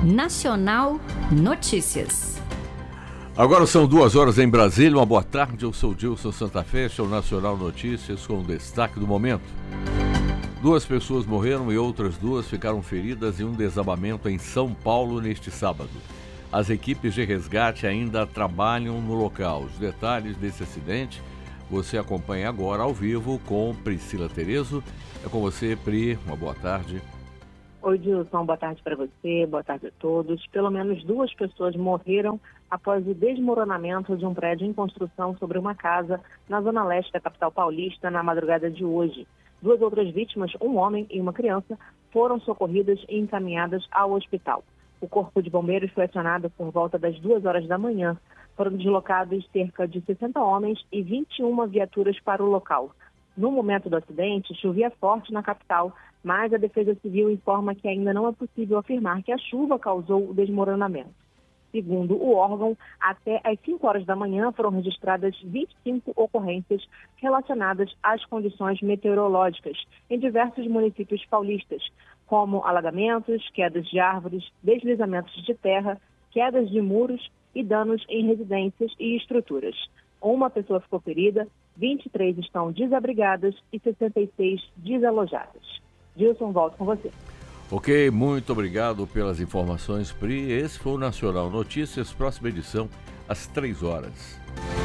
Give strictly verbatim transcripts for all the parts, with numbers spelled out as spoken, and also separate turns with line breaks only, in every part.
Nacional Notícias.
Agora são duas horas em Brasília. Uma boa tarde, eu sou Dilson Santa Fé, este é o Nacional Notícias com o destaque do momento. Duas pessoas morreram e outras duas ficaram feridas em um desabamento em São Paulo neste sábado. As equipes de resgate ainda trabalham no local. Os detalhes desse acidente você acompanha agora ao vivo com Priscila Terezo. É com você, Pri. Uma boa tarde.
Oi, Dilson. Boa tarde para você, boa tarde a todos. Pelo menos duas pessoas morreram após o desmoronamento de um prédio em construção sobre uma casa na zona leste da capital paulista na madrugada de hoje. Duas outras vítimas, um homem e uma criança, foram socorridas e encaminhadas ao hospital. O Corpo de Bombeiros foi acionado por volta das duas horas da manhã. Foram deslocados cerca de sessenta homens e vinte e uma viaturas para o local. No momento do acidente, chovia forte na capital, mas a Defesa Civil informa que ainda não é possível afirmar que a chuva causou o desmoronamento. Segundo o órgão, até às cinco horas da manhã foram registradas vinte e cinco ocorrências relacionadas às condições meteorológicas em diversos municípios paulistas, como alagamentos, quedas de árvores, deslizamentos de terra, quedas de muros e danos em residências e estruturas. Uma pessoa ficou ferida, vinte e três estão desabrigadas e sessenta e seis desalojadas. Dilson, volto com você.
Ok, muito obrigado pelas informações, Pri. Esse foi o Nacional Notícias, próxima edição, às três horas.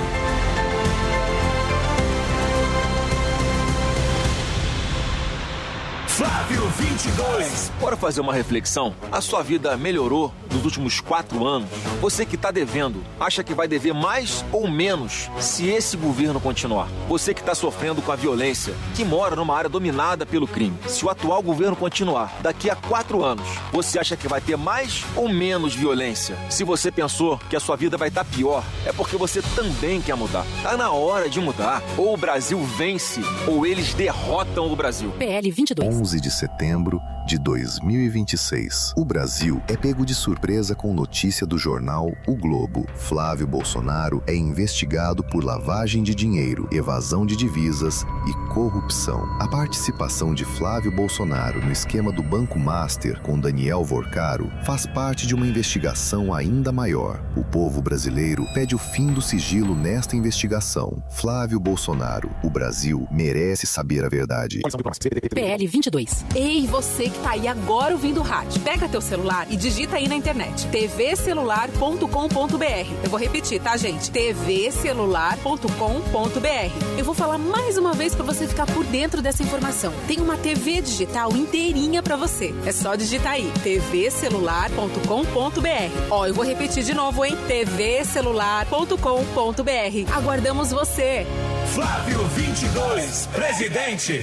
Flávio vinte e dois.
Bora fazer uma reflexão? A sua vida melhorou nos últimos quatro anos? Você que está devendo, acha que vai dever mais ou menos se esse governo continuar? Você que está sofrendo com a violência, que mora numa área dominada pelo crime, se o atual governo continuar, daqui a quatro anos, você acha que vai ter mais ou menos violência? Se você pensou que a sua vida vai estar pior, é porque você também quer mudar. Tá na hora de mudar. Ou o Brasil vence, ou eles derrotam o Brasil.
P L vinte e dois.
onze de setembro de dois mil e vinte e seis. O Brasil é pego de surpresa com notícia do jornal O Globo. Flávio Bolsonaro é investigado por lavagem de dinheiro, evasão de divisas e corrupção. A participação de Flávio Bolsonaro no esquema do Banco Master com Daniel Vorcaro faz parte de uma investigação ainda maior. O povo brasileiro pede o fim do sigilo nesta investigação. Flávio Bolsonaro, o Brasil merece saber a verdade.
P L vinte e dois.
Ei, você que tá aí agora ouvindo o rádio, pega teu celular e digita aí na internet t v celular ponto com ponto b r. Eu vou repetir, tá, gente? t v celular ponto com ponto b r. Eu vou falar mais uma vez pra você ficar por dentro dessa informação. Tem uma T V digital inteirinha pra você. É só digitar aí t v celular ponto com ponto b r. Ó, eu vou repetir de novo, hein? t v celular ponto com ponto b r. Aguardamos você.
Flávio vinte e dois, presidente.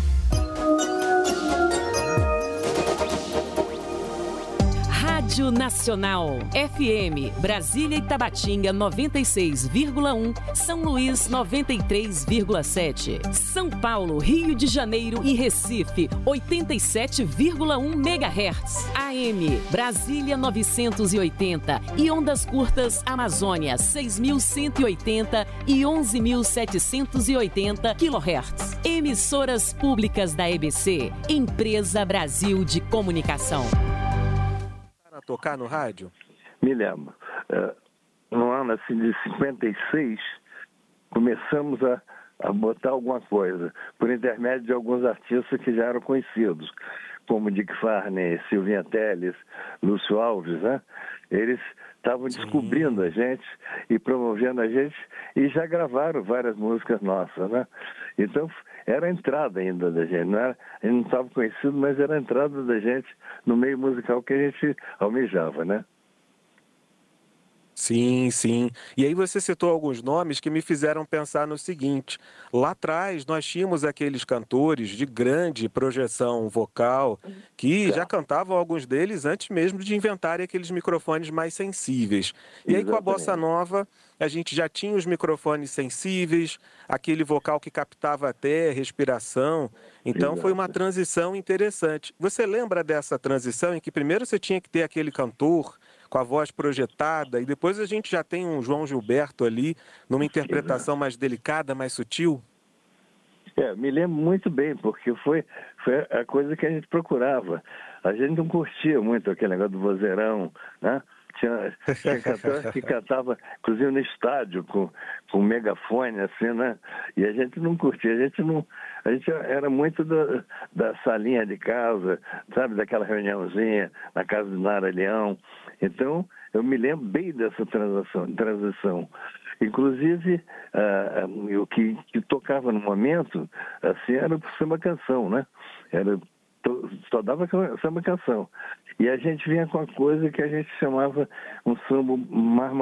Rádio Nacional, F M, Brasília e Tabatinga noventa e seis vírgula um, São Luís noventa e três vírgula sete, São Paulo, Rio de Janeiro e Recife oitenta e sete vírgula um megahertz, A M, Brasília novecentos e oitenta e ondas curtas Amazônia seis mil cento e oitenta e onze mil setecentos e oitenta quilohertz. Emissoras públicas da E B C, Empresa Brasil de Comunicação.
A tocar no rádio?
Me lembro. Uh, no ano assim, de cinquenta e seis, começamos a, a botar alguma coisa, por intermédio de alguns artistas que já eram conhecidos, como Dick Farney, Silvinha Telles, Lúcio Alves, né? Eles estavam descobrindo a gente e promovendo a gente e já gravaram várias músicas nossas, né? Então, era a entrada ainda da gente, não era, a gente não estava conhecido, mas era a entrada da gente no meio musical que a gente almejava, né?
Sim, sim. E aí você citou alguns nomes que me fizeram pensar no seguinte: lá atrás nós tínhamos aqueles cantores de grande projeção vocal que já cantavam, alguns deles antes mesmo de inventarem aqueles microfones mais sensíveis. E aí com a bossa nova a gente já tinha os microfones sensíveis, aquele vocal que captava até respiração. Então Exato. Foi uma transição interessante. Você lembra dessa transição em que primeiro você tinha que ter aquele cantor com a voz projetada e depois a gente já tem um João Gilberto ali numa interpretação Exato. Mais delicada, mais sutil?
É, me lembro muito bem, porque foi, foi a coisa que a gente procurava. a gente não curtia muito aquele negócio do vozeirão, né? Tinha, tinha cantor que cantava, inclusive no estádio, com, com megafone, assim, né? E a gente não curtia, a gente não. A gente era muito da, da salinha de casa, sabe, daquela reuniãozinha na casa do Nara Leão. Então, eu me lembro bem dessa transição. transição. Inclusive, ah, o que, que tocava no momento, assim, era o samba-canção, né? Era. Só dava samba canção. E a gente vinha com a coisa que a gente chamava um samba mais